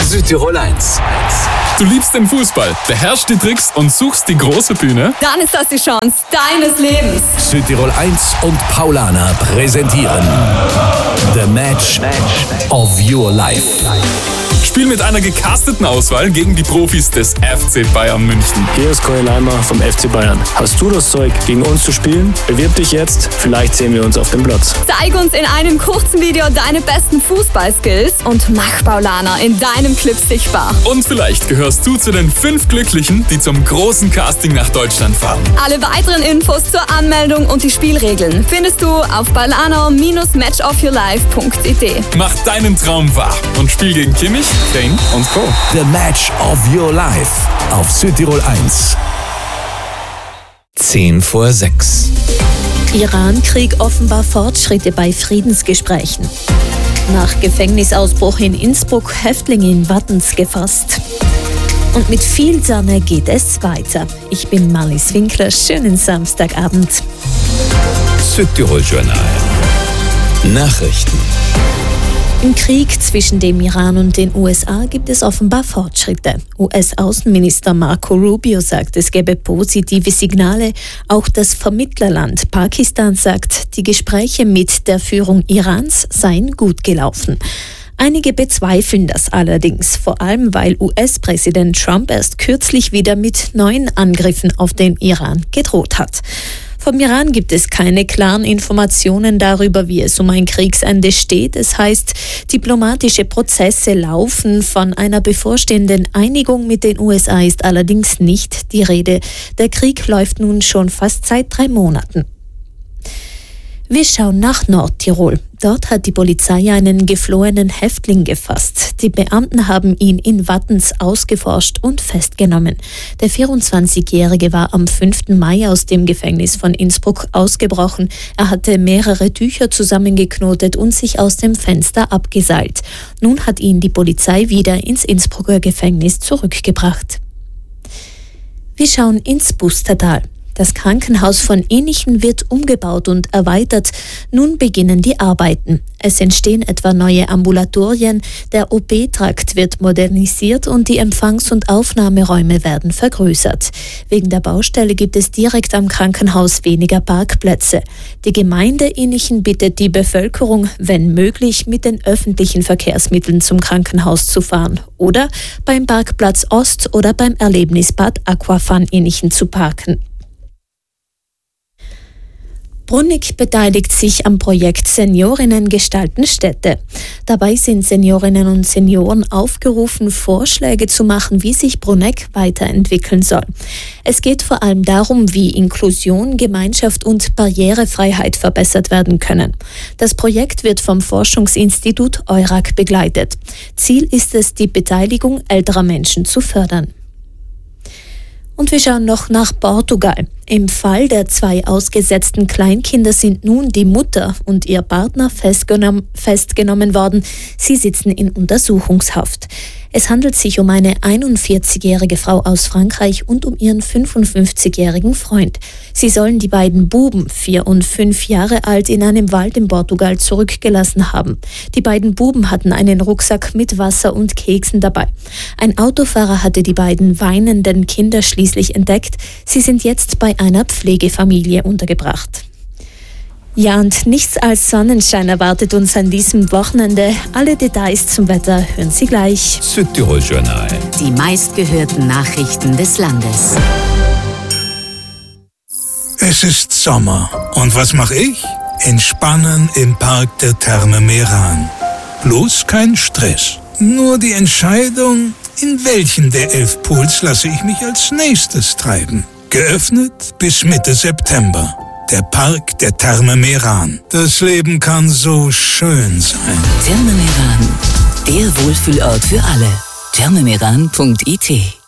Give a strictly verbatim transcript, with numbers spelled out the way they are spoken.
Südtirol eins. Du liebst den Fußball, beherrschst die Tricks und suchst die große Bühne? Dann ist das die Chance deines Lebens. Südtirol eins und Paulaner präsentieren The Match of Your Life. Spiel mit einer gecasteten Auswahl gegen die Profis des F C Bayern München. Hier ist Cory Leimer vom F C Bayern. Hast du das Zeug, gegen uns zu spielen? Bewirb dich jetzt, vielleicht sehen wir uns auf dem Platz. Zeig uns in einem kurzen Video deine besten Fußballskills und mach Paulaner in deinem Clip sichtbar. Und vielleicht gehörst du zu den fünf Glücklichen, die zum großen Casting nach Deutschland fahren. Alle weiteren Infos zur Anmeldung und die Spielregeln findest du auf paulaner Bindestrich match of your life punkt i t. Mach deinen Traum wahr und spiel gegen Kimmich, Kane und Co. The Match of Your Life auf Südtirol eins. Zehn vor sechs. Iran-Krieg offenbar Fortschritte bei Friedensgesprächen. Nach Gefängnisausbruch in Innsbruck Häftlinge in Wattens gefasst. Und mit viel Sonne geht es weiter. Ich bin Marlies Winkler. Schönen Samstagabend. Südtirol Journal. Nachrichten. Im Krieg zwischen dem Iran und den U S A gibt es offenbar Fortschritte. U S-Außenminister Marco Rubio sagt, es gäbe positive Signale. Auch das Vermittlerland Pakistan sagt, die Gespräche mit der Führung Irans seien gut gelaufen. Einige bezweifeln das allerdings, vor allem weil U S-Präsident Trump erst kürzlich wieder mit neuen Angriffen auf den Iran gedroht hat. Vom Iran gibt es keine klaren Informationen darüber, wie es um ein Kriegsende steht. Es heißt, diplomatische Prozesse laufen. Von einer bevorstehenden Einigung mit den U S A ist allerdings nicht die Rede. Der Krieg läuft nun schon fast seit drei Monaten. Wir schauen nach Nordtirol. Dort hat die Polizei einen geflohenen Häftling gefasst. Die Beamten haben ihn in Wattens ausgeforscht und festgenommen. Der vierundzwanzigjährige war am fünften Mai aus dem Gefängnis von Innsbruck ausgebrochen. Er hatte mehrere Tücher zusammengeknotet und sich aus dem Fenster abgeseilt. Nun hat ihn die Polizei wieder ins Innsbrucker Gefängnis zurückgebracht. Wir schauen ins Bustertal. Das Krankenhaus von Enichen wird umgebaut und erweitert. Nun beginnen die Arbeiten. Es entstehen etwa neue Ambulatorien, der O P-Trakt wird modernisiert und die Empfangs- und Aufnahmeräume werden vergrößert. Wegen der Baustelle gibt es direkt am Krankenhaus weniger Parkplätze. Die Gemeinde Enichen bittet die Bevölkerung, wenn möglich, mit den öffentlichen Verkehrsmitteln zum Krankenhaus zu fahren oder beim Parkplatz Ost oder beim Erlebnisbad Aquafun Enichen zu parken. Brunnig beteiligt sich am Projekt Seniorinnen gestalten Städte. Dabei sind Seniorinnen und Senioren aufgerufen, Vorschläge zu machen, wie sich Brunegg weiterentwickeln soll. Es geht vor allem darum, wie Inklusion, Gemeinschaft und Barrierefreiheit verbessert werden können. Das Projekt wird vom Forschungsinstitut Eurac begleitet. Ziel ist es, die Beteiligung älterer Menschen zu fördern. Und wir schauen noch nach Portugal. Im Fall der zwei ausgesetzten Kleinkinder sind nun die Mutter und ihr Partner festgenommen, festgenommen worden. Sie sitzen in Untersuchungshaft. Es handelt sich um eine einundvierzigjährige Frau aus Frankreich und um ihren fünfundfünfzigjährigen Freund. Sie sollen die beiden Buben, vier und fünf Jahre alt, in einem Wald in Portugal zurückgelassen haben. Die beiden Buben hatten einen Rucksack mit Wasser und Keksen dabei. Ein Autofahrer hatte die beiden weinenden Kinder schließlich entdeckt. Sie sind jetzt bei einer Pflegefamilie untergebracht. Ja, und nichts als Sonnenschein erwartet uns an diesem Wochenende. Alle Details zum Wetter hören Sie gleich. Südtirol Journal. Die meistgehörten Nachrichten des Landes. Es ist Sommer. Und was mache ich? Entspannen im Park der Therme Meran. Bloß kein Stress. Nur die Entscheidung, in welchen der elf Pools lasse ich mich als nächstes treiben. Geöffnet bis Mitte September. Der Park der Therme Meran. Das Leben kann so schön sein. Therme Meran, der Wohlfühlort für alle. therme meran punkt i t